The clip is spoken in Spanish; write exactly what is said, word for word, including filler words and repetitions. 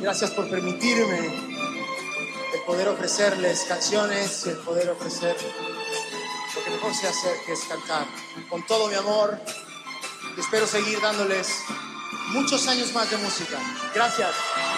Gracias por permitirme el poder ofrecerles canciones y el poder ofrecer lo que mejor sé hacer, que es cantar. Con todo mi amor, y espero seguir dándoles muchos años más de música. Gracias.